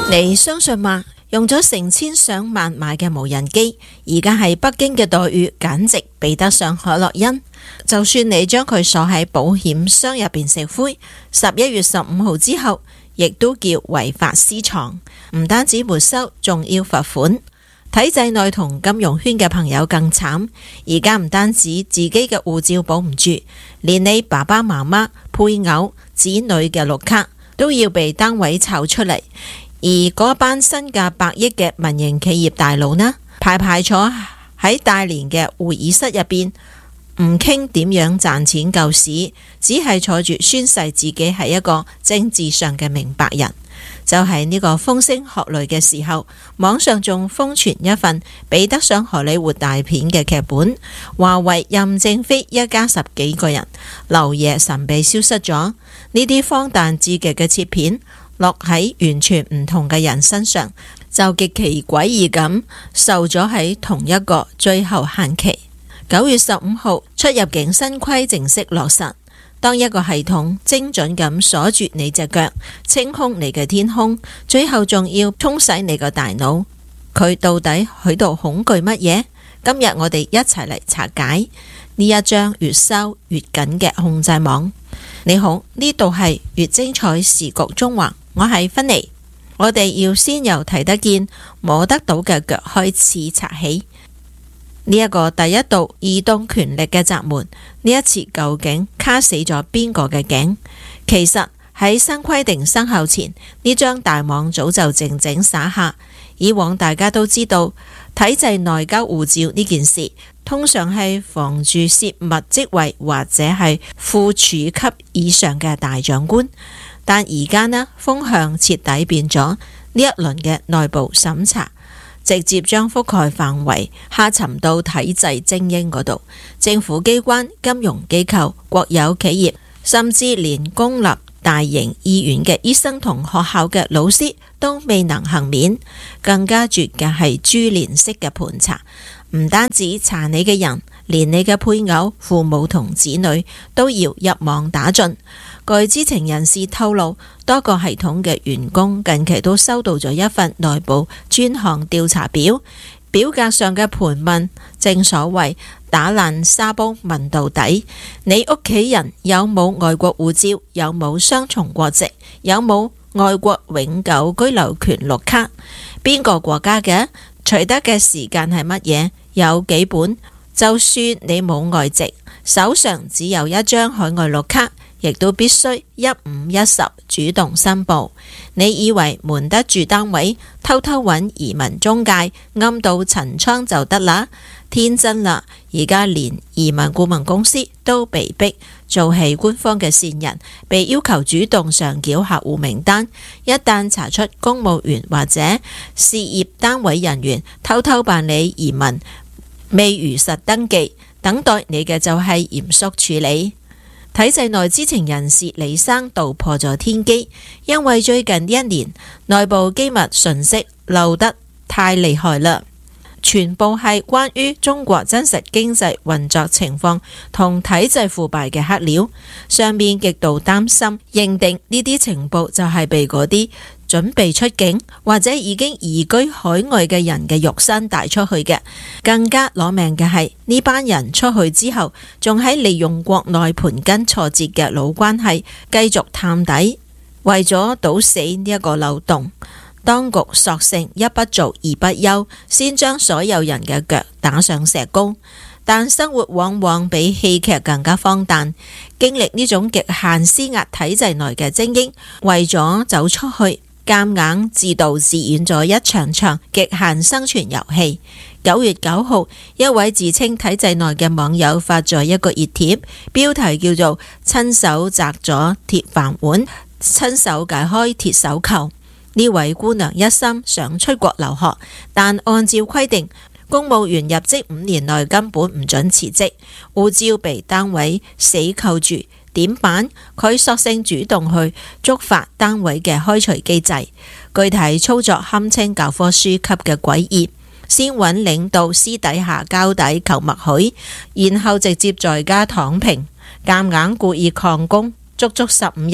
你相信嗎？用咗成千上萬買嘅無人機，而家喺北京嘅待遇簡直比得上海洛因。就算你將佢鎖喺保險箱入邊食灰，11月15號之後，亦都叫違法私藏，唔單止沒收，仲要罰款。體制內同金融圈嘅朋友更慘，而家唔單止自己嘅護照保唔住，連你爸爸媽媽、配偶、子女嘅綠卡都要被單位炒出嚟。而嗰班身價百億嘅民營企業大佬呢，排坐喺大連嘅會議室入邊，唔傾點樣賺錢救市，只係坐住宣誓自己係一個政治上嘅明白人。就喺呢個風聲鶴唳嘅時候，網上仲瘋傳一份比得上荷里活大片嘅劇本，話為任正非一家10幾個人漏夜神秘消失咗。呢啲荒誕至極嘅切片落喺完全唔同嘅人身上，就極其詭異咁受咗喺同一個最後限期。9月15號出入境新規正式落實，當一個系統精準咁鎖住你隻腳，清空你嘅天空，最後仲要沖洗你個大腦，佢到底喺度恐懼乜嘢？今日我哋一齊嚟拆解呢一張越收越緊嘅控制網。你好，呢度係越精彩時局中環，我係芬妮。我哋要先由睇得見摸得到嘅腳開始拆起。呢一個第一道移動權力嘅閘門，呢一次究竟卡死咗邊個嘅頸？其實喺新規定生效前，呢張大網早就靜靜撒下。以往大家都知道體制內交護照呢件事，通常係防住泄密職位或者係副處級以上嘅大長官，但而家呢，風向徹底變咗，呢一輪嘅內部審查直接將覆蓋範圍下沉到體制精英嗰度，政府機關、金融機構、國有企業，甚至連公立大型醫院嘅醫生同學校嘅老師都未能幸免。更加絕嘅係株連式嘅盤查，唔單止查你嘅人，連你嘅配偶、父母同子女都要入網打盡。據知情人士透露，多個系統嘅員工近期都收到咗一份內部專項調查表，表格上嘅盤問，正所謂打爛沙煲問到底。你屋企人有冇外國護照？有冇雙重國籍？有冇外國永久居留權綠卡？邊個國家嘅？取得嘅時間係乜嘢？有幾本？就算你冇外籍，手上只有一張海外綠卡，亦都必須1510主動申報。你以為瞞得住單位，偷偷揾移民中介暗度陳倉就得啦？天真啦！而家連移民顧問公司都被逼做起官方嘅線人，被要求主動上繳客戶名單。一旦查出公務員或者事業單位人員偷偷辦理移民，未如實登記，等待你嘅就係嚴肅處理。體制內知情人士李生道破咗天機，因為最近1年內部機密信息漏得太厲害啦，全部係關於中國真實經濟運作情況同體制腐敗嘅黑料。上面極度擔心，認定呢啲情報就係被嗰啲準備出境或者已經移居海外嘅人嘅肉身帶出去嘅。更加攞命嘅係呢班人出去之後，仲喺利用國內盤根錯節嘅老關係繼續探底。為咗堵死呢一個漏洞，當局索性一不做二不休，先將所有人嘅腳打上石膏。但生活往往比戲劇更加荒誕，經歷呢種極限施壓體制內嘅精英，為咗走出去，夾硬自導自演咗一場場極限生存遊戲。9月9號，一位自稱體制內嘅網友發咗一個熱帖，標題叫做親手摘咗鐵飯碗，親手解開鐵手扣。呢位姑娘一心想出國留學，但按照規定，公務員入職5年內根本唔准辭職，護照被單位死扣住，點辦？佢索性主動去觸發單位嘅開除機制，具體操作堪稱教科書級嘅詭異。先揾領導私底下交底求默許，然後直接在家躺平，夾硬故意曠工，足足15日，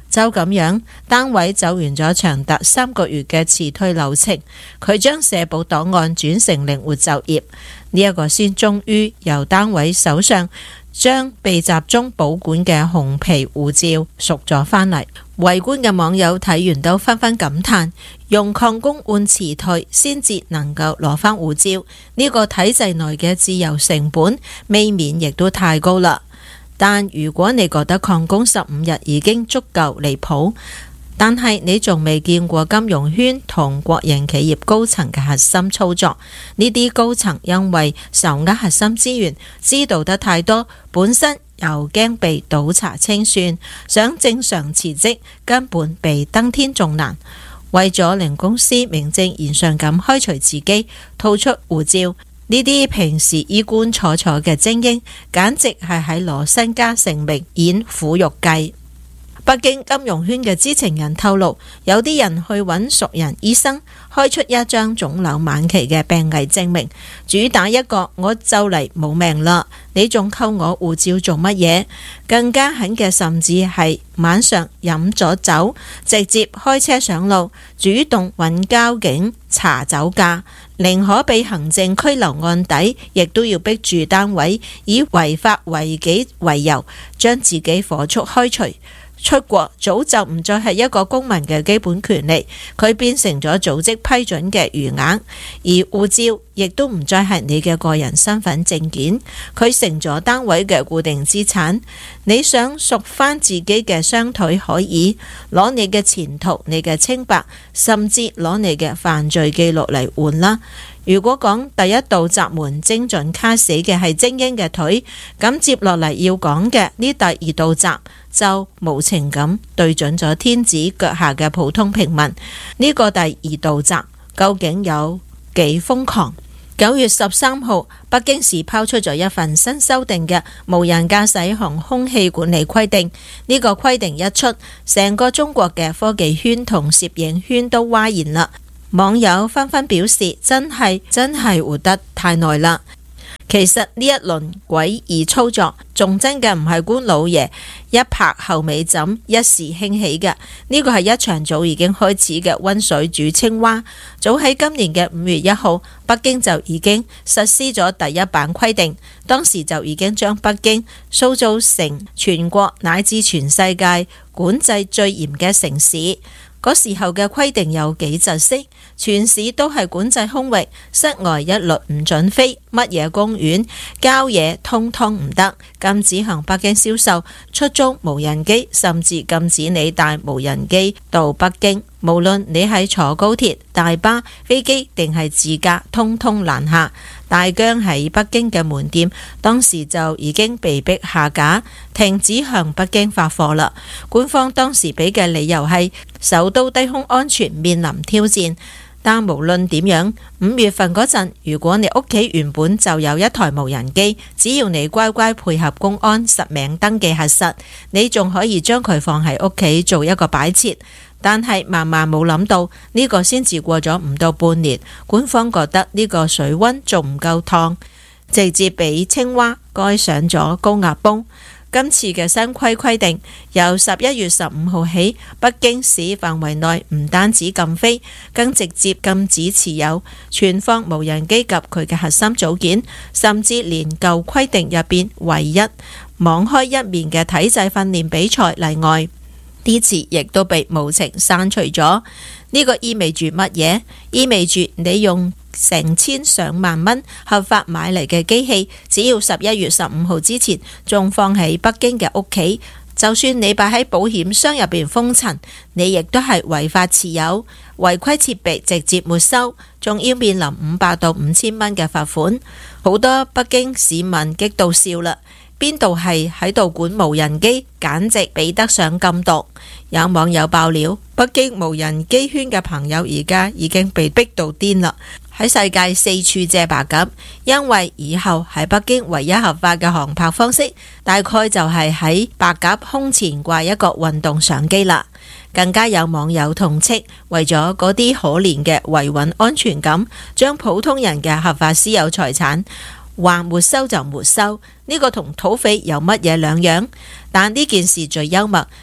就咁樣，單位走完咗長達3個月嘅辭退流程，佢將社保檔案轉成靈活就業，呢一個先終於由單位手上將被集中保管嘅紅皮護照贖咗返嚟。圍觀嘅網友睇完都紛紛感嘆，用礦工換辭退先至能夠攞返護照，呢個體制內嘅自由成本未免亦都太高啦。但如果你覺得礦工15日已經足夠離譜，但係你仲未見過金融圈同國營企業高層嘅核心操作，呢啲高層因為受握核心資源，知道得太多，本身又驚被倒查清算，想正常辭職根本比登天仲難。為咗令公司名正言順咁開除自己，吐出護照，呢啲平時衣冠楚楚嘅精英，簡直係喺攞身家性命演苦肉計。北京金融圈嘅知情人透露，有啲人去揾熟人醫生，開出一張腫瘤晚期嘅病危證明，主打一個我就嚟冇命啦，你仲扣我護照做乜嘢？更加狠嘅甚至係晚上飲咗酒，直接開車上路，主動揾交警查酒駕，寧可被行政拘留案底，亦都要逼住單位以違法違紀為由，將自己火速開除。出國早就唔再係一個公民嘅基本權利，佢變成咗組織批准嘅餘額，而護照亦都唔再係你嘅個人身份證件，佢成咗單位嘅固定資產。你想贖翻自己嘅雙腿可以，攞你嘅前途、你嘅清白，甚至攞你嘅犯罪記錄嚟換啦。如果講第一道閘門精準卡死嘅係精英嘅腿，咁接落嚟要講嘅呢第二道閘就無情咁對準咗天子腳下嘅普通平民。呢個第二道閘究竟有幾瘋狂？9月13號，北京市拋出咗一份新修訂嘅無人駕駛航空器管理規定。呢個規定一出，成個中國嘅科技圈同攝影圈都嘩然啦。網友紛紛表示，真係活得太耐啦。其實呢一輪詭異操作，仲真嘅唔係官老爺一拍後尾枕一時興起嘅，呢個係一場早已經開始嘅溫水煮青蛙。早喺今年嘅5月1號，北京就已經實施咗第一版規定，當時就已經將北京塑造成全國乃至全世界管制最嚴嘅城市。嗰時候嘅規定有幾窒息，全市都係管制空域，室外一律唔准飛，乜嘢公園、郊野通通唔得，禁止向北京銷售、出租無人機，甚至禁止你帶無人機到北京。無論你係坐高鐵、大巴、飛機定係自駕，通通攔下。大疆喺北京嘅門店當時就已經被逼下架，停止向北京發貨啦。官方當時俾嘅理由係首都低空安全面臨挑戰。但無論點樣，5月份嗰陣，如果你屋企原本就有一台無人機，只要你乖乖配合公安實名登記核實，你仲可以將佢放喺屋企做一個擺設。但係萬萬冇諗到，呢個先至過咗唔到半年，官方覺得呢個水溫仲唔夠燙，直接俾青蛙蓋上咗高壓泵。今次嘅新規定，由11月15號起，北京市範圍內唔單止禁飛，更直接禁止持有、存放無人機及佢嘅核心組件，甚至連舊規定入邊唯一網開一面嘅體制訓練比賽例外，啲詞亦都被無情刪除咗。呢個意味住乜嘢？意味住你用成千上萬蚊合法買嚟嘅機器，只要11月15號之前仲放喺北京嘅屋企，就算你擺喺保險箱入邊封塵，你亦都係違法持有，違規設備直接沒收，仲要面臨500到5000蚊嘅罰款。好多北京市民激到笑啦！邊度係喺度管無人機，簡直比得上禁毒。有網友爆料，北京無人機圈嘅朋友而家已經被逼到癲啦，喺世界四處借白鴿，因為以後喺北京唯一合法嘅航拍方式，大概就係喺白鴿胸前掛一個運動相機啦。更加有網友痛斥，為咗嗰啲可憐嘅維穩安全感，將普通人嘅合法私有財產話沒收就沒收，呢個同土匪有乜嘢兩樣？但呢件事最幽默，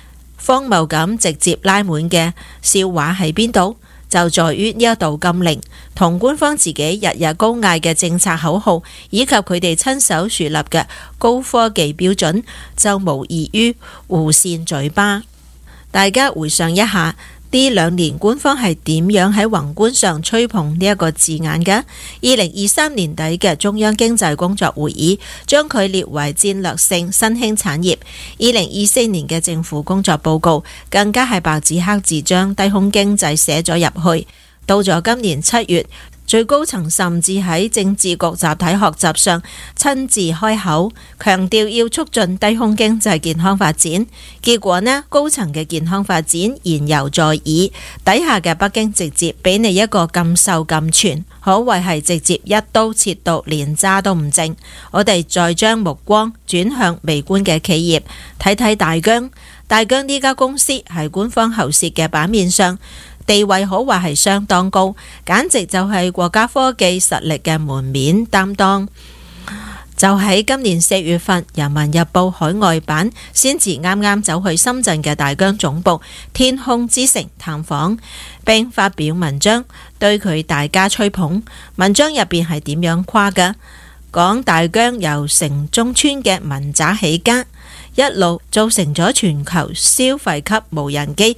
荒謬咁直接拉滿嘅笑話喺邊度？就在於呢一道禁令同官方自己日日高嗌嘅政策口號，以及佢哋親手樹立嘅高科技標準，就無異於互扇嘴巴。大家回想一下，呢2年官方係點樣喺宏觀上吹捧呢一個字眼嘅？2023年底嘅中央經濟工作會議將佢列為戰略性新興產業。2024年嘅政府工作報告更加係白紙黑字將低空經濟寫咗入去。到咗今年7月，最高層甚至喺政治局集體學習上親自開口，強調要促進低空經濟健康發展。結果呢，高層嘅健康發展言猶在耳，底下嘅北京直接俾你一個禁售禁傳，可謂係直接一刀切到連渣都唔剩。我哋再將目光轉向微觀嘅企業，睇睇大疆。大疆呢家公司喺官方喉舌嘅版面上，地位可話係相當高，簡直就係國家科技實力嘅門面擔當。就喺今年4月份，《人民日報》海外版先至啱啱走去深圳嘅大疆總部天空之城探訪，並發表文章對佢大加吹捧。文章入邊係點樣誇嘅？講大疆由城中村嘅民宅起家，一路造成咗全球消費級無人機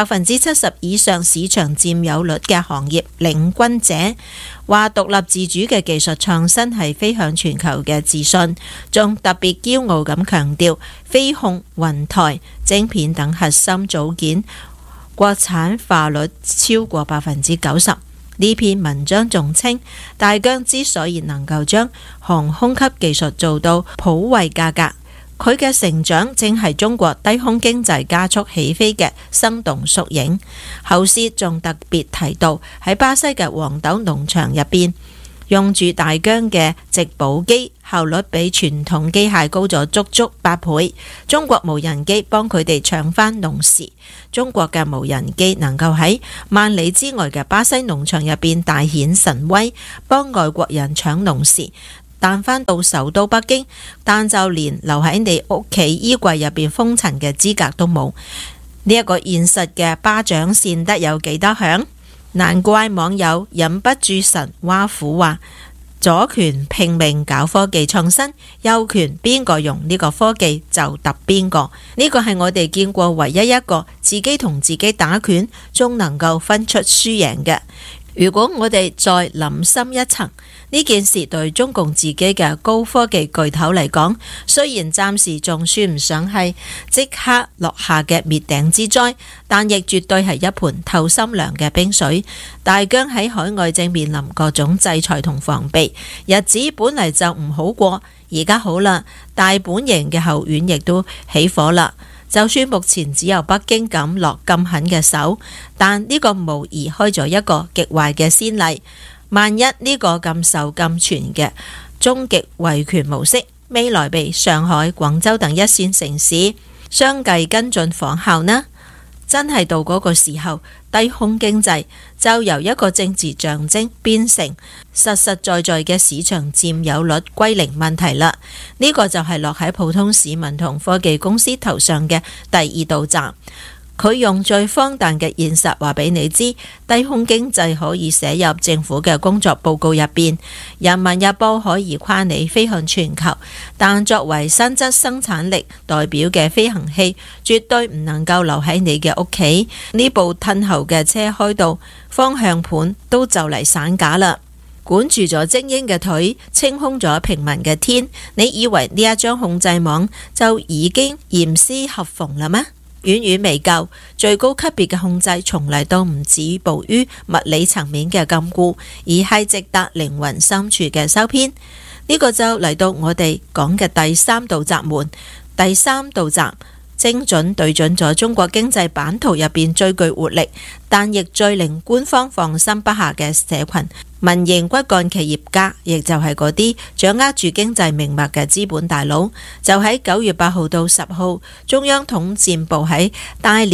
70%以上市場佔有率嘅行業領軍者，話獨立自主嘅技術創新係飛向全球嘅自信，仲特別驕傲咁強調飛控、雲台、晶片等核心組件國產化率超過90%。呢篇文章仲稱，大疆之所以能夠將航空級技術做到普惠價格，佢嘅成長正係中國低空經濟加速起飛嘅生動縮影。後師仲特別提到喺巴西嘅黃豆農場入邊，用住大疆嘅植保機，效率比傳統機械高咗足足8倍。中國無人機幫佢哋搶翻農時，中國嘅無人機能夠喺萬里之外嘅巴西農場入邊大顯神威，幫外國人搶農時，彈返到首都北京，但就連留喺你屋企衣櫃入邊封塵嘅資格都冇。呢一個現實嘅巴掌扇得有幾多響？難怪網友忍不住神挖苦話：左權拼命搞科技創新，右權邊個用呢個科技就揼邊個。呢個係我哋見過唯一一個自己同自己打拳仲能夠分出輸贏嘅。如果我哋再諗深一層，呢件事對中共自己嘅高科技巨頭嚟講，雖然暫時仲算唔上係即刻落下嘅滅頂之災，但亦絕對係一盤透心涼嘅冰水。大疆喺海外正面臨各種制裁同防備，日子本嚟就唔好過，而家好啦，大本營嘅後院亦都起火啦。就算目前只有北京敢落咁狠嘅手，但呢個無疑開咗一個極壞嘅先例。萬一呢個禁售禁傳嘅終極維權模式未來被上海、廣州等一線城市相繼跟進仿效呢？真係到嗰個時候，低空經濟就由一個政治象徵變成實實在在嘅市場佔有率歸零問題啦。呢個就係落喺普通市民同科技公司頭上嘅第2道閘。佢用最荒誕嘅現實話俾你知，低空經濟可以寫入政府嘅工作報告入邊，人民日報可以誇你飛向全球，但作為實質生產力代表嘅飛行器，絕對唔能夠留喺你嘅屋企。呢部褪後嘅車開到方向盤都就嚟散架啦，管住咗精英嘅腿，清空咗平民嘅天，你以為呢一張控制網就已經嚴絲合縫啦咩？遠遠未夠，最高級別嘅控制從嚟都唔止步於物理層面嘅禁錮，而係直達靈魂深處嘅收編。呢個就嚟到我哋講嘅第3道閘門。第3道閘精準對準咗中國經濟版圖入邊最具活力，但亦最令官方放心不下嘅社群。民營骨幹企業家，亦就係嗰啲掌握住經濟命脈嘅資本大佬，就喺9月8號到10號，中央統戰部喺大連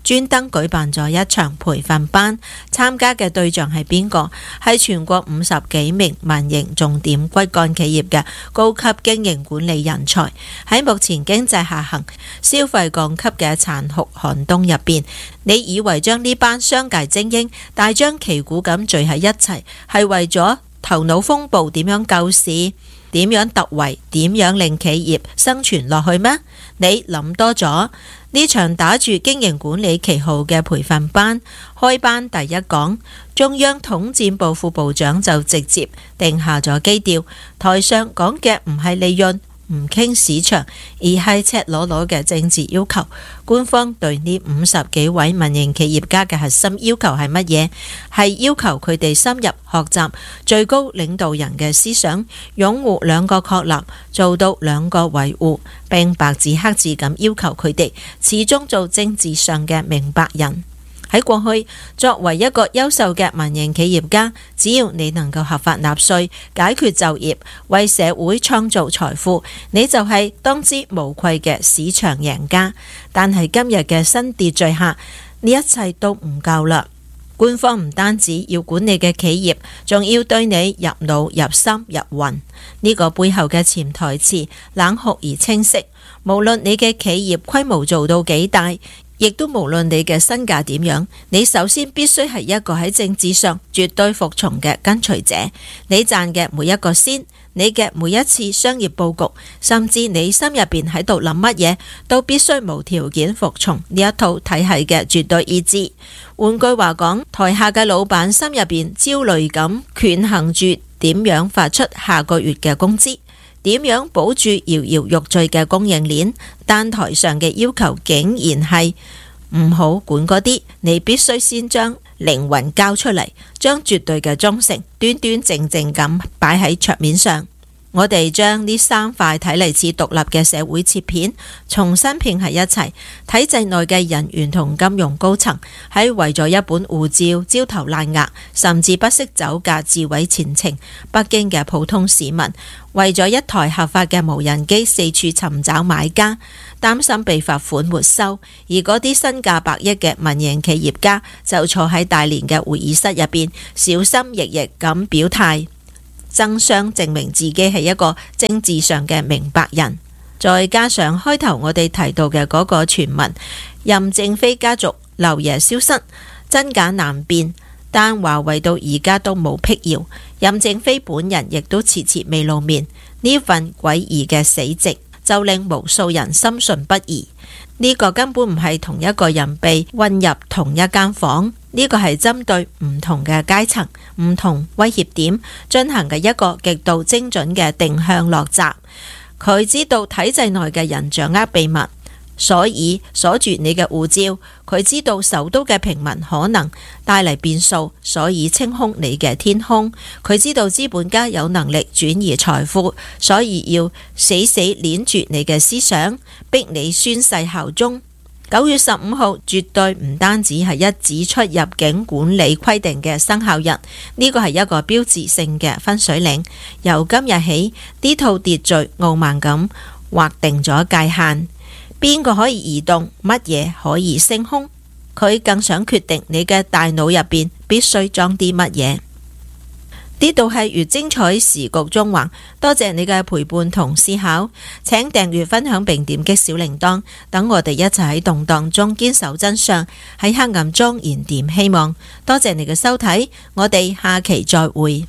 專登舉辦咗一場培訓班，參加嘅對象係邊個？係全國50幾名民營重點骨幹企業嘅高級經營管理人才。喺目前經濟下行、消費降級嘅殘酷寒冬入邊，你以為將呢班商界精英大張旗鼓咁聚喺一齊，係為咗頭腦風暴點樣救市、點樣突圍、點樣令企業生存落去咩？你諗多咗。呢場打住經營管理旗號嘅培訓班，開班第一講，中央統戰部副部長就直接定下咗基調，台上講嘅唔係利潤，唔傾市場，而係赤裸裸嘅政治要求。官方對呢50幾位民營企業家嘅核心要求係乜嘢？係要求佢哋深入學習最高領導人嘅思想，擁護兩個確立，做到兩個維護，並白紙黑字咁要求佢哋始終做政治上嘅明白人。喺過去，作為一個優秀嘅民營企業家，只要你能夠合法納稅、解決就業、為社會創造財富，你就係當之無愧嘅市場贏家。但係今日嘅新秩序下，呢一切都唔夠啦。官方唔單止要管你嘅企業，仲要對你入腦、入心、入魂。呢個背後嘅潛台詞冷酷而清晰。無論你嘅企業規模做到幾大，亦都無論你嘅身價點樣，你首先必須係一個喺政治上絕對服從嘅跟隨者。你賺嘅每一個仙，你嘅每一次商業佈局，甚至你心入邊喺度諗乜嘢，都必須無條件服從呢一套體系嘅絕對意志。換句話講，台下嘅老闆心入邊焦慮咁權衡住點樣發出下個月嘅工資，點樣保住搖搖欲墜嘅供應鏈，但台上嘅要求竟然係唔好管嗰啲，你必須先將靈魂交出嚟，將絕對嘅忠誠端端正正咁擺喺桌面上。我哋將呢3塊睇嚟似獨立嘅社會切片重新拼喺一齊，體制內嘅人員同金融高層喺為咗一本護照焦頭爛額，甚至不惜走價自毀前程；北京嘅普通市民為咗一台合法嘅無人機四處尋找買家，擔心被罰款沒收；而嗰啲身價百億嘅民營企業家就坐喺大連嘅會議室入邊，小心翼翼咁表態，爭相證明自己係一個政治上嘅明白人。再加上開頭我哋提到嘅嗰個傳聞，任正非家族漏夜消失，真假難辨，但華為到而家都冇闢謠，任正非本人亦都遲遲未露面。呢份詭異嘅死寂就令無數人深信不疑。呢個根本唔係同一個人被混入同一間房，呢個係針對唔同嘅階層、唔同威脅點進行嘅一個極度精準嘅定向落閘。佢知道體制內嘅人掌握秘密，所以鎖住你嘅護照。佢知道首都嘅平民可能帶嚟變數，所以清空你嘅天空。佢知道資本家有能力轉移財富，所以要死死鏈住你嘅思想，逼你宣誓效忠。9月15號絕對唔單止係一紙出入境管理規定嘅生效日，呢個係一個標誌性嘅分水嶺。由今日起，呢套秩序傲慢咁劃定咗界限，邊個可以移動，乜嘢可以升空。佢更想決定你嘅大腦入邊必須裝啲乜嘢。呢度係越精彩時局縱橫，多謝你嘅陪伴同思考，請訂閱分享並點擊小鈴鐺，等我哋一齊喺動盪中堅守真相，喺黑暗中燃點希望。多謝你嘅收睇，我哋下期再會。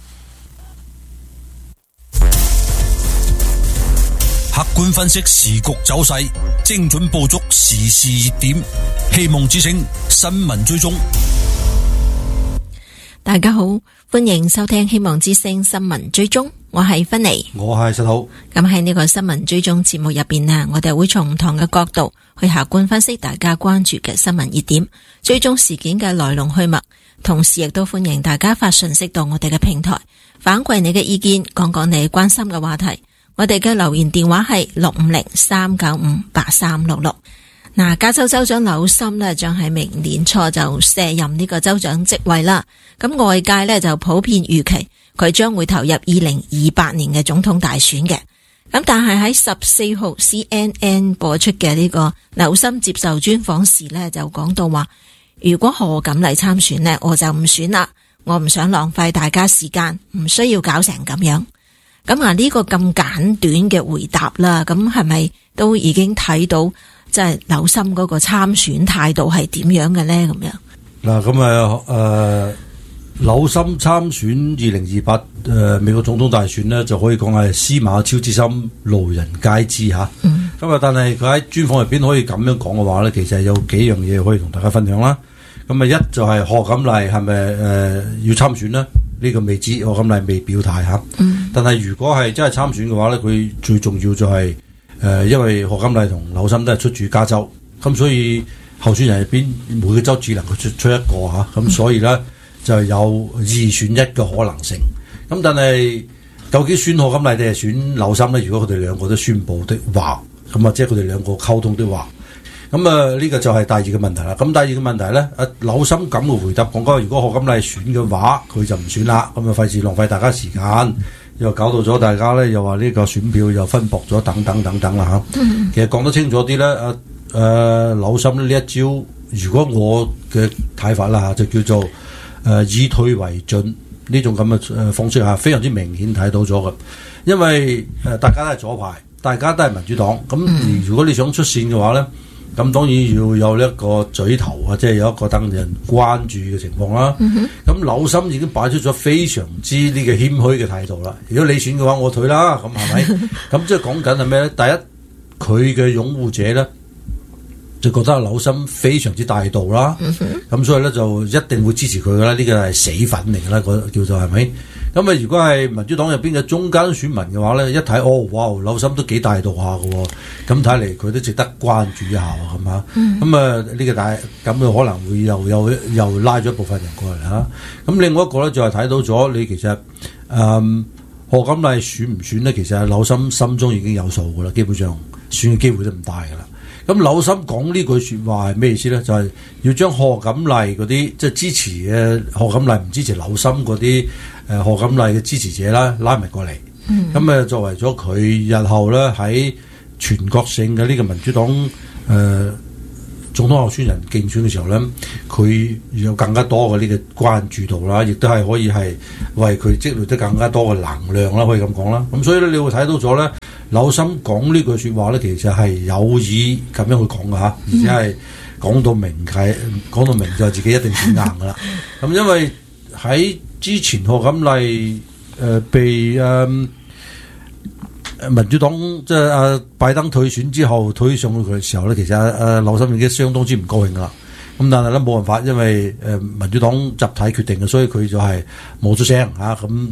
客觀分析時局走勢，精準捕捉時事熱點，希望之聲新聞追蹤。 大家好，歡迎收聽希望之聲新聞追蹤，我係芬妮， 我係石頭。 咁喺呢個新聞追蹤節目入邊啊，我哋會從唔同嘅角度去客觀分析大家關注嘅新聞熱點，追蹤事件嘅來龍去脈，同時亦都歡迎大家發信息到我哋嘅平台，反饋你嘅意見，講講你關心嘅話題。我哋嘅留言電話係650-395-8366。嗱，加州州長紐森呢將喺明年初就卸任呢個州長職位啦。咁外界呢就普遍預期佢將會投入2028年嘅總統大選嘅。 咁但係喺14號 CNN 播出嘅呢個紐森接受專訪時呢，就講到話，如果賀錦麗參選呢，我就唔選啦，我唔想浪費大家時間，唔需要搞成咁樣。咁啊呢個咁簡短嘅回答啦，咁係咪都已經睇到即係紐森嗰個參選態度係點樣嘅呢？咁樣嗱，咁紐森參選2028美國總統大選呢，就可以講係司馬昭之心，路人皆知吓。咁但係佢喺專訪入邊可以咁樣講嘅話呢，其實有幾樣嘢可以同大家分享啦。咁一就係賀錦麗係咪要參選呢？呢個未知，賀錦麗未表態吓。但係如果係真係參選嘅話呢，佢最重要就係因為賀錦麗同紐森都係出住加州，咁所以候選人入邊每個州只能夠出一個吓，咁所以呢，就有2選1嘅可能性。咁但係究竟選賀錦麗定係選紐森呢？如果佢哋兩個都宣佈的話，咁即係佢哋兩個溝通的話，咁呢個就係第二個問題啦。咁第二個問題咧，紐森咁嘅回答講緊，如果賀錦麗選嘅話，佢就唔選啦。咁費事浪費大家時間，又搞到咗大家咧，又話呢個選票又分薄咗，等等等等啦嚇。其實講得清楚啲咧，紐森呢一招，如果我嘅睇法啦嚇，就叫做以退為進呢種咁嘅方式嚇，非常之明顯睇到咗嘅。因為大家都係左派，大家都係民主黨，咁如果你想出線嘅話咧，咁當然要有一個嘴頭啊，即係有一個等人關注嘅情況啦。咁紐森已經擺出咗非常之呢個謙虛嘅態度啦。如果你選嘅話，我退啦，咁係咪？咁即係講緊係咩咧？第一，佢嘅擁護者咧就覺得紐森非常之大度啦。咁所以咧就一定會支持佢噶啦。呢個係死粉嚟噶啦，叫做係咪？咁如果係民主黨入邊嘅中間選民嘅話咧，一睇哇，紐森都幾大度下嘅喎，咁睇嚟佢都值得關注一下喎，係嘛？呢個咁佢可能會又拉咗一部分人過嚟嚇。咁另外一個咧就係睇到咗你其實賀錦麗選唔選咧，其實紐森心中已經有數嘅啦，基本上選嘅機會都唔大嘅啦。咁紐森講呢句説話係咩意思咧？就係要將賀錦麗嗰啲即係支持嘅賀錦麗唔支持紐森嗰啲賀錦麗嘅支持者啦，拉埋過嚟。咁作為咗佢日後咧喺全國性嘅呢個民主黨總統候選人競選嘅時候咧，佢有更加多嘅呢個關注度啦，亦都係可以係為佢積累得更加多嘅能量啦，可以咁講啦。咁所以咧，你會睇到咗咧，紐森講呢句説話咧，其實係有意咁樣去講嘅嚇，而且係講到明就係自己一定選硬噶啦。咁因為喺之前賀錦麗被民主黨即係拜登退選之後推上去佢嘅時候咧，其實紐森已經相當之唔高興啦。咁但係咧冇辦法，因為民主黨集體決定嘅，所以佢就係冇出聲嚇。咁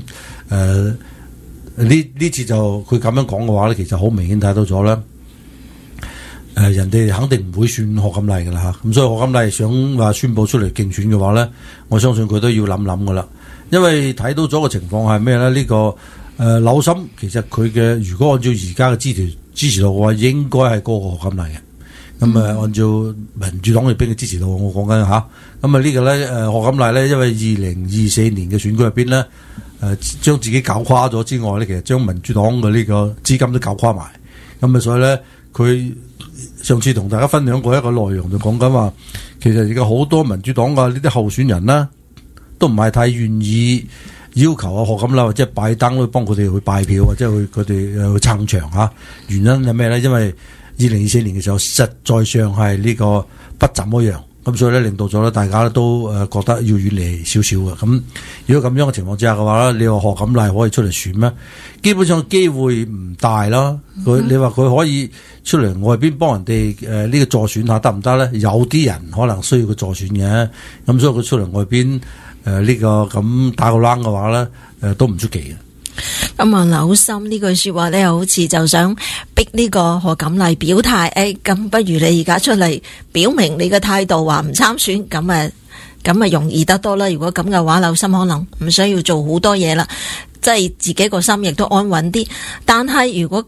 呢次就佢咁樣講嘅話咧，其實好明顯睇到咗咧。人哋肯定唔會選賀錦麗㗎啦嚇。咁所以賀錦麗想話宣佈出嚟競選嘅話咧，我相信佢都要諗諗㗎啦。因為睇到咗個情況係咩咧？呢個紐森其實佢嘅如果按照而家嘅支持度嘅話，應該係高過賀錦麗嘅。咁按照民主黨嘅邊嘅支持度，我講緊嚇。咁呢個咧賀錦麗咧，因為2024年嘅選舉入邊咧，將自己搞垮咗之外咧，其實將民主黨嘅呢個資金都搞垮埋。咁所以咧，佢上次同大家分享過一個內容，就講緊話，其實而家好多民主黨嘅呢啲候選人啦，都唔係太願意要求賀錦麗或者拜登去幫佢哋去拜票，或者佢哋去撐場嚇。原因係咩咧？因為2024年嘅時候，實在上係呢個不怎麼樣，咁所以咧令到咗咧大家都覺得要遠離少少嘅。咁如果咁樣嘅情況之下嘅話咧，你話賀錦麗可以出嚟選咩？基本上機會唔大啦。你話佢可以出嚟外邊幫人哋呢個助選下得唔得咧？有啲人可能需要佢助選嘅，咁所以佢出嚟外邊呢個咁打個冷嘅話咧，都唔出奇嘅。 咁紐森呢句説話咧，好似就想逼呢個賀錦麗表態。咁不如你而家出嚟表明你嘅態度，話唔參選，咁容易得多啦。如果咁嘅話，紐森可能唔需要做好多嘢啦，即係自己個心亦都安穩啲。但係如果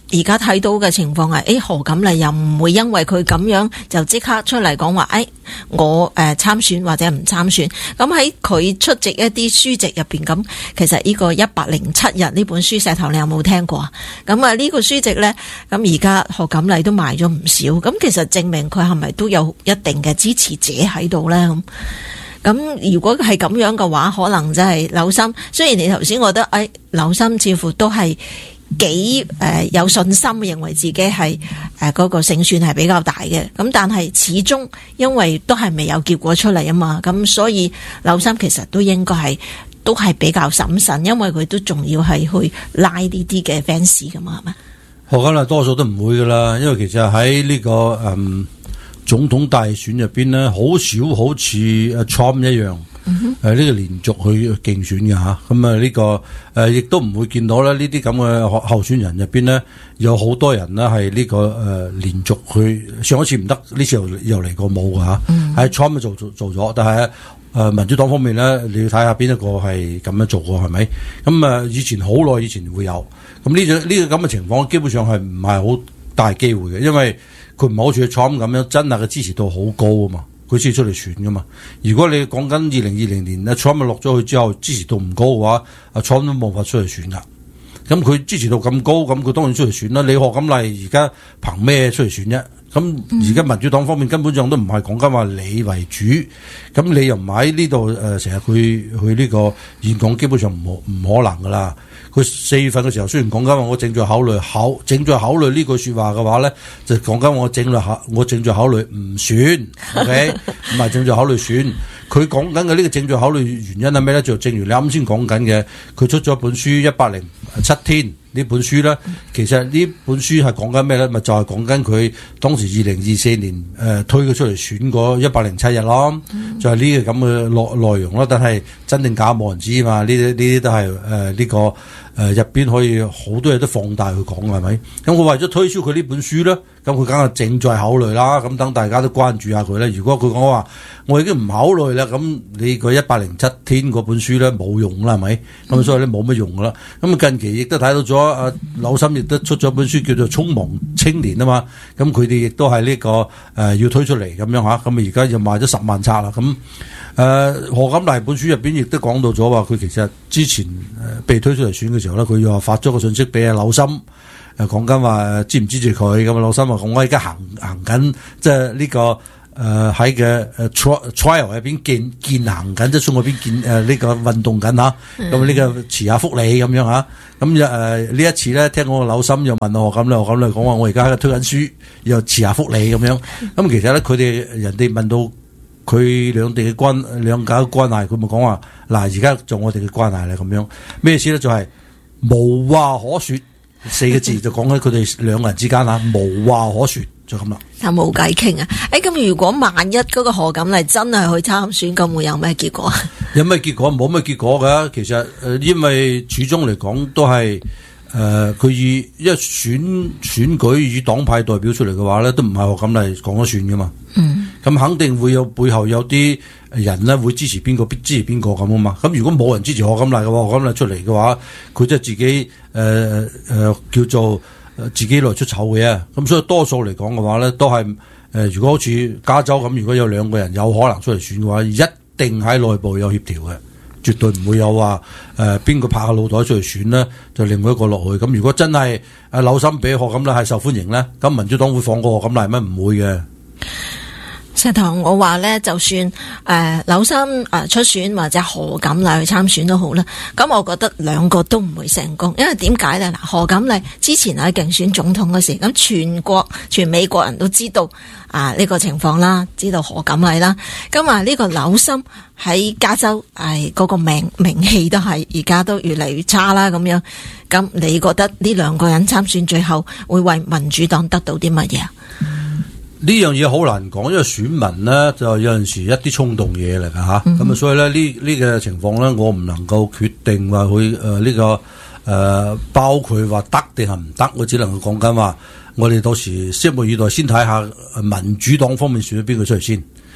而家睇到嘅情況係，何錦麗又唔會因為佢咁樣就即刻出嚟講話，我參選或者唔參選。咁喺佢出席一啲書籍入邊，咁其實呢個107日呢本書，石頭你有冇聽過啊？咁啊呢個書籍呢，咁而家何錦麗都賣咗唔少，咁其實證明佢係咪都有一定嘅支持者喺度呢？咁如果係咁樣嘅話，可能真係柳森。雖然你頭先覺得，柳森似乎都係幾有信心，認為自己係嗰個勝算係比較大嘅。咁但係始終因為都係未有結果出嚟啊嘛，咁所以柳森其實都應該都係比較審慎，因為佢都仲要係去拉呢啲嘅 fans 噶嘛，係咪？ 何錦麗多數都唔會噶啦，因為其實喺呢個總統大選入邊咧，好少好似Trump 一樣，呢個連續去競選嘅嚇。咁啊呢個亦都唔會見到咧呢啲咁嘅候選人入邊咧，有好多人咧係呢個連續去上一次唔得，呢次又嚟過冇嘅嚇。喺 Trump 做咗，但係民主黨方面咧，你要睇下邊一個係咁樣做過係咪？咁以前好耐以前會有，咁呢個咁嘅情況，基本上係唔係好大機會嘅，因為佢唔係好似 Trump 咁樣，真係嘅支持度好高啊嘛，佢先出嚟選噶嘛。如果你講緊2020年咧 ，Trump 落咗去之後支持度唔高嘅話，阿 Trump 都冇法出嚟選噶。咁佢支持度咁高，咁佢當然出嚟選啦。你何錦麗而家憑咩出嚟選啫？咁而家民主黨方面根本上都唔係講緊話你為主，咁你又唔喺呢度成日去呢個演講，基本上唔可能噶啦。佢4月份嘅時候雖然講緊話我正在考慮呢句說話嘅話咧，就講緊我正在考慮唔選，OK， 唔係正在考慮選。佢講緊嘅呢個正在考慮原因係咩咧？就正如你啱先講緊嘅，佢出咗本書107天呢本書咧，其實呢本書係講緊咩咧？咪就係講緊佢當時2024年推佢出嚟選嗰107日咯，就係呢個咁嘅內容咯。但係真定假冇人知嘛？呢啲都係呢個。入邊可以好多嘢都放大去講係咪？咁我為咗推銷佢呢本書咧，咁佢梗係正在考慮啦。咁等大家都關注下佢咧。如果佢講話我已經唔考慮啦，咁你個107天嗰本書咧冇用啦，係咪？咁所以咧冇乜用噶啦。咁近期亦都睇到咗柳森亦都出咗本書叫做《匆忙青年》啊嘛。咁佢哋亦都係呢個要推出嚟咁樣嚇。咁而家就賣咗10萬冊啦。咁何錦麗本書入邊亦都講到咗話，佢其實之前被推出嚟選嘅時候咧，佢又話發咗個信息俾阿柳森，講緊話支唔支持佢咁啊？柳森話我而家行緊，即係呢個喺嘅trial 入邊健行緊，即係送嗰邊呢個運動緊嚇。咁呢個遲下福利咁樣嚇。咁呢一次咧，聽我柳森又問我何錦麗講話，我而家喺度推緊書，又遲下福利咁樣。咁其實咧，佢哋人哋問到佢兩家嘅關係，佢咪講話嗱，而家做我哋嘅關係咧咁樣，咩意思咧？就係無話可說4個字，就講喺佢哋兩個人之間無話可說就咁啦。 就冇偈傾啊！咁如果萬一嗰個何錦麗真係去參選，咁會有咩結果？ 有咩結果？冇咩結果㗎。其實因為始終嚟講都係佢因為選舉以黨派代表出嚟嘅話咧，都唔係何錦麗講咗算噶嘛。咁肯定會有背後有啲人咧會支持邊個支持邊個咁啊嘛。咁如果冇人支持何錦麗嘅話，何錦麗出嚟嘅話，佢即係自己叫做自己來出醜嘅啊。咁所以多數嚟講嘅話咧，都係如果好似加州咁，如果有2個人有可能出嚟選嘅話，一定喺內部有協調嘅。絕對唔會有話邊個拍下腦袋出嚟選呢，就另外一個落去。咁如果真係柳森比何錦麗係受歡迎呢，咁民主黨會放過何錦麗咩？唔會嘅。 石堂，我話咧，就算柳森出選或者何錦麗去參選都好啦，咁我覺得兩個都唔會成功，因為點解咧？嗱，何錦麗之前喺競選總統嗰時，咁全美國人都知道呢個情況啦，知道何錦麗啦，咁呢個柳森喺加州嗰個名氣都係而家都越嚟越差啦，咁樣，咁你覺得呢兩個人參選最後會為民主黨得到啲乜嘢啊？ 呢樣嘢好難講，因為選民呢就有陣時一啲衝動嘢嚟㗎吓，咁所以咧呢個情況咧，我唔能夠決定話佢呢個包佢話得定係唔得，我只能夠講緊話，我哋到時拭目以待，先睇下民主黨方面選咗邊個出嚟先。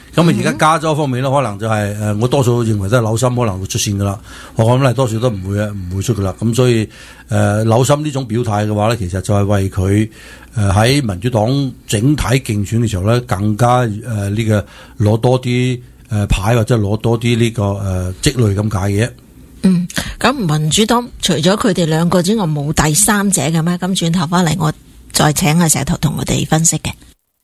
咁啊，而家加州方面咧，可能就係我多數認為都係紐森可能會出線噶啦，何錦麗多數都唔會出噶啦。咁所以紐森呢種表態嘅話咧，其實就係為佢喺民主黨整體競選嘅時候咧，更加呢個攞多啲牌或者攞多啲呢個積累咁解嘅。 咁民主黨除咗佢哋兩個之外，冇第三者嘅咩？咁轉頭翻嚟，我再請阿石頭同我哋分析嘅。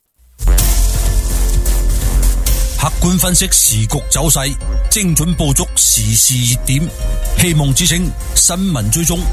客觀分析時局走勢，精準捕捉時事熱點，希望之聲新聞追蹤。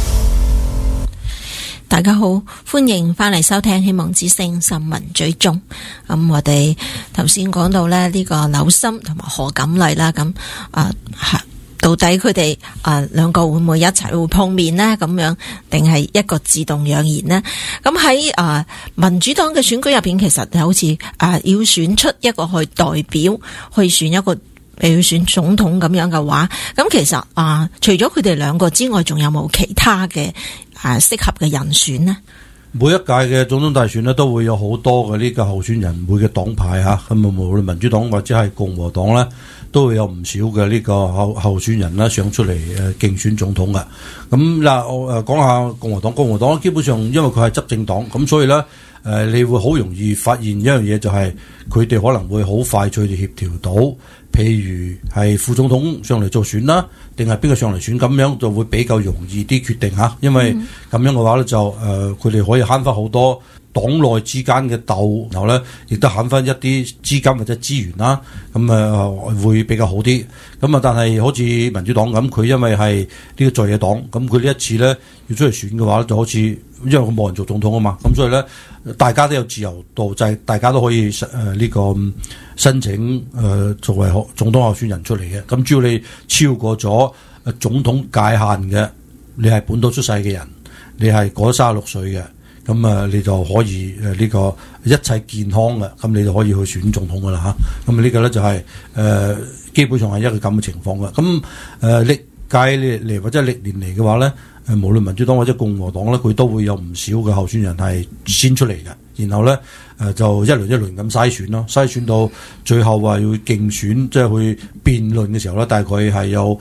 大家好，歡迎翻嚟收聽希望之聲新聞追蹤。咁我哋頭先講到咧呢個紐森同埋何錦麗啦，咁到底佢哋兩個會唔會一齊會碰面呢？咁樣定係一個自動揚言呢？咁喺民主黨嘅選舉入邊，其實好似要選出一個去代表去選一個，譬如選總統咁樣嘅話，咁其實除咗佢哋兩個之外，仲有冇其他嘅適合嘅人選呢？ 每一屆嘅總統大選呢，都會有好多嘅呢個候選人，每個黨派嚇，咁無論民主黨或者係共和黨咧，都會有唔少嘅呢個候選人啦上出嚟競選總統嘅。咁嗱，我講下共和黨。共和黨基本上因為佢係執政黨，咁所以咧你會好容易發現一樣嘢，就係佢哋可能會好快脆地協調到，譬如係副總統上嚟做選啦，定係邊個上嚟選，咁樣就會比較容易啲決定嚇。因為咁樣嘅話咧，就佢哋可以慳翻好多黨內之間嘅鬥，然後咧亦都慳翻一啲資金或者資源啦，咁會比較好啲。咁但係好似民主黨咁，佢因為係呢個在野黨，咁佢呢一次咧要出嚟選嘅話，就好似因為佢冇人做總統啊嘛，咁所以咧大家都有自由度，就係大家都可以呢個申請作為總統候選人出嚟嘅。咁只要你超過咗總統界限嘅，你係本土出世嘅人，你係過咗36歲嘅，咁你就可以呢個一切健康嘅，咁你就可以去選總統噶啦嚇。咁呢個咧就係基本上係一個咁嘅情況嘅。咁歷屆嚟或者歷年嚟嘅話咧，無論民主黨或者共和黨咧，佢都會有唔少嘅候選人係先出嚟嘅，然後咧就一輪一輪咁篩選咯，篩選到最後話要競選，即係去辯論嘅時候咧，大概係有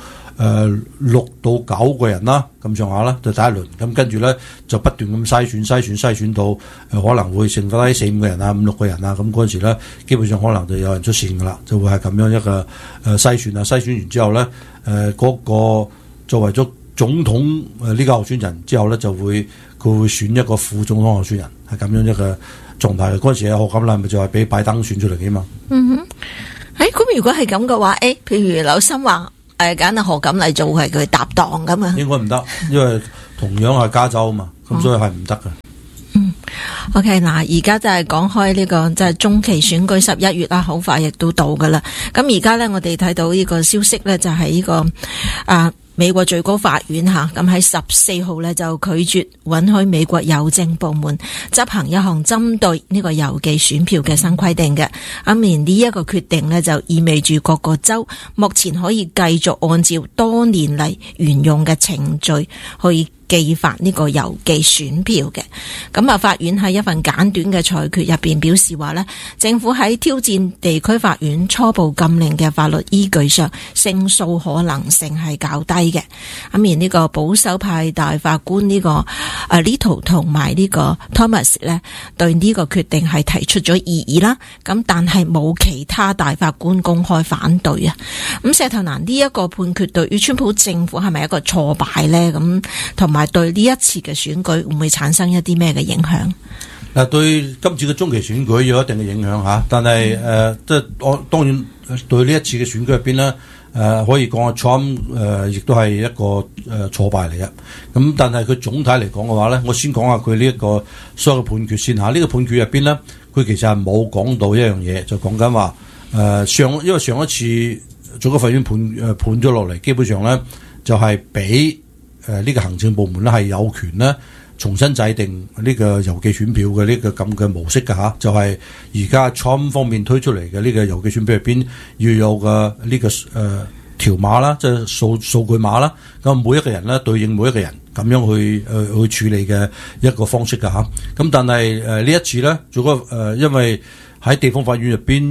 6到9個人啦，咁上下啦，就第一輪。咁跟住咧就不斷咁篩選到可能會剩翻啲4-5個人啊，5-6個人啊，咁嗰陣時咧基本上可能就有人出線噶啦，就會係咁樣一個篩選啊，篩選完之後咧嗰個作為咗總統呢個候選人之後咧，佢會選一個副總統候選人，係咁樣一個狀態嘅。嗰陣時何錦麗咪就係俾拜登選出嚟嘅嘛。 咁如果係咁嘅話，譬如紐森話揀阿何錦麗做係佢搭檔咁啊， 應該唔得，因為同樣係加州啊嘛，咁所以係唔得嘅。 OK， 嗱，而家就係講開呢個就係中期選舉11月啦，好快亦都到噶啦。咁而家咧，我哋睇到呢個消息咧，就係呢個美國最高法院咁喺14號咧就拒絕允許美國郵政部門執行一項針對呢個郵寄選票嘅新規定嘅。咁而呢一個決定咧，就意味住各個州目前可以繼續按照多年嚟沿用嘅程序去寄發呢個郵寄選票嘅。咁法院喺一份簡短嘅裁決入邊表示話呢，政府喺挑戰地區法院初步禁令嘅法律依據上，勝訴可能性係較低嘅。咁而呢個保守派大法官呢個Alito 同埋呢個 Thomas 呢，對呢個決定係提出咗異議啦。咁但係冇其他大法官公開反對啊。咁石頭男，呢一個判決對於川普政府係咪一個挫敗呢？咁同埋對呢一次嘅選舉會唔會產生一啲咩嘅影響？ 嗱，對今次嘅中期選舉有一定嘅影響嚇，但係即係我當然對呢一次嘅選舉入邊咧，可以講阿 Trump 亦都係一個挫敗嚟嘅。咁但係佢總體嚟講嘅話咧，我先講下佢呢一個所有嘅判決先嚇。呢個判決入邊咧，佢其實係冇講到一樣嘢，就講緊話因為上一次最高法院判咗落嚟，基本上咧就係俾呢個行政部門咧係有權咧重新制定呢個郵寄選票嘅呢個咁嘅模式嘅嚇，就係而家 Trump 方面推出嚟嘅呢個郵寄選票入邊要有嘅呢個條碼啦，即係數據碼啦，咁每一個人咧對應每一個人咁樣去處理嘅一個方式嘅嚇。咁但係呢一次咧，因為喺地方法院入邊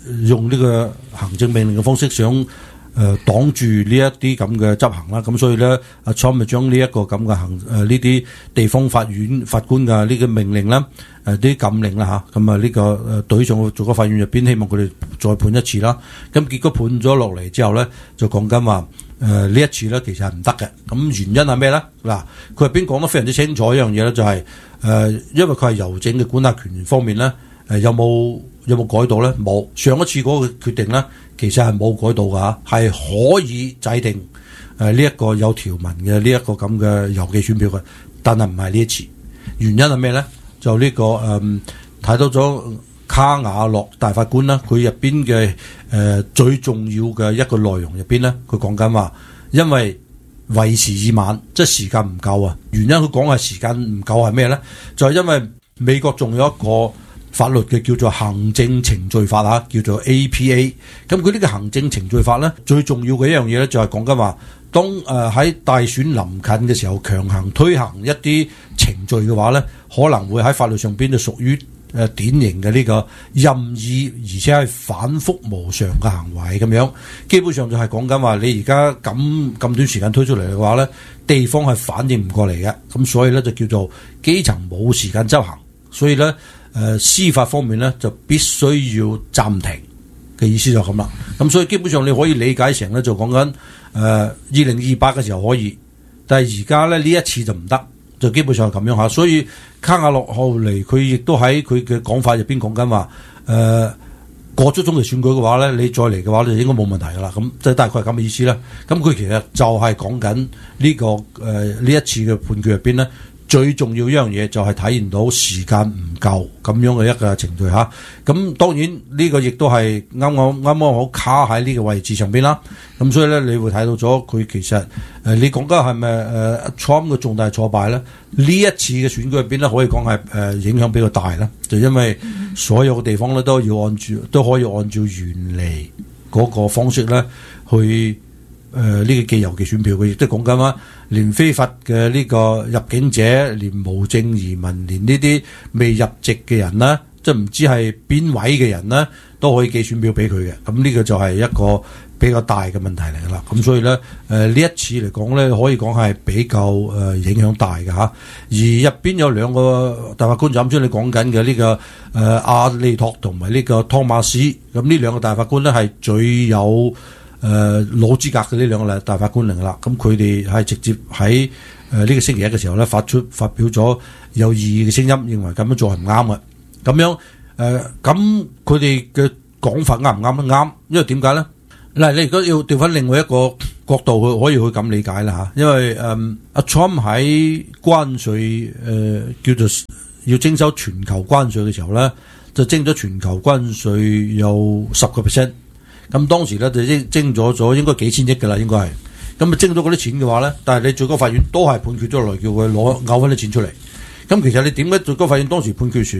用呢個行政命令嘅方式想擋住呢一啲咁嘅執行啦。咁所以咧，阿 Trump 咪將呢一個咁嘅呢啲地方法院法官嘅呢個命令啦，啲禁令啦嚇，咁呢個懟上去最高法院入邊，希望佢哋再判一次啦。咁結果判咗落嚟之後咧，就講緊話呢一次咧其實係唔得嘅。咁原因係咩咧？嗱，佢入邊講得非常之清楚一樣嘢咧，就係因為佢係郵政嘅管轄權方面咧，有冇改到咧？冇。上一次嗰個決定咧，其實係冇改到㗎，係可以制定呢一個有條文嘅呢一個咁嘅郵寄選票嘅，但係唔係呢一次。原因係咩咧？就呢個睇到咗卡瓦諾大法官啦，佢入邊嘅最重要嘅一個內容入邊咧，佢講緊話，因為為時已晚，即係時間唔夠啊。原因佢講係時間唔夠係咩咧？就係因為美國仲有一個法律嘅叫做行政程序法啊，叫做 APA。咁佢呢個行政程序法咧，最重要嘅一樣嘢咧，就係講緊話，當喺大選臨近嘅時候，強行推行一啲程序嘅話咧，可能會喺法律上邊就屬於典型嘅呢個任意而且係反覆無常嘅行為咁樣。基本上就係講緊話，你而家咁短時間推出嚟嘅話咧，地方係反應唔過嚟嘅，咁所以咧就叫做基層冇時間執行，所以咧司法方面咧就必須要暫停嘅意思就咁啦。咁所以基本上你可以理解成咧就講緊2028嘅時候可以，但係而家咧呢一次就唔得，就基本上係咁樣嚇。所以卡瓦諾後嚟佢亦都喺佢嘅講法入邊講緊話，過咗中期選舉嘅話咧，你再嚟嘅話咧就應該冇問題噶啦。咁即係大概係咁嘅意思啦。咁佢其實就係講緊呢個呢一次嘅判決入邊咧，最重要一樣嘢就係體現到時間唔夠咁樣嘅一個程序嚇。咁當然呢個亦都係啱啱好卡喺呢個位置上邊啦。咁所以咧，你會睇到咗佢其實你講緊係咪Trump 嘅重大挫敗咧？呢一次嘅選舉入邊咧，可以講係影響比較大啦。就因為所有嘅地方咧都可以按照原嚟嗰個方式咧去呢個寄郵寄選票嘅，亦都講緊話，連非法嘅呢個入境者，連無證移民，連呢啲未入籍嘅人啦，即係唔知係邊位嘅人啦，都可以寄選票俾佢嘅。咁呢個就係一個比較大嘅問題嚟㗎啦。咁所以咧，呢一次嚟講咧，可以講係比較影響大嘅嚇。而入邊有兩個大法官，就啱先你講緊嘅呢個阿利托同埋呢個湯馬斯。咁呢兩個大法官咧係最有老資格嘅呢兩個大法官嚟㗎啦。咁佢哋係直接喺呢個星期一嘅時候咧發表咗有異議嘅聲音，認為咁樣做係唔啱嘅。咁樣咁佢哋嘅講法啱唔啱？啱，因為點解咧？嗱，你如果要調翻另外一個角度去，可以去咁理解啦嚇。因為阿 Trump 喺關稅叫做要徵收全球關稅嘅時候咧，就徵咗全球關稅有10%。咁當時咧就徵咗應該幾千億㗎啦，應該係。咁啊徵咗嗰啲錢嘅話咧，但係你最高法院都係判決咗落嚟，叫佢攞翻啲錢出嚟。咁其實你點解最高法院當時判決